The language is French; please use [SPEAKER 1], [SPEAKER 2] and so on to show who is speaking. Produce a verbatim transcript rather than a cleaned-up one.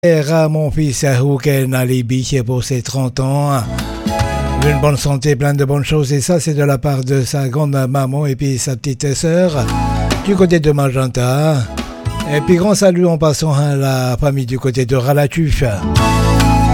[SPEAKER 1] à mon fils Houken Alibi pour ses trente ans. Une bonne santé, plein de bonnes choses. Et ça, c'est de la part de sa grande maman et puis sa petite sœur du côté de Magenta. Et puis grand salut en passant à la famille du côté de Ralatuf.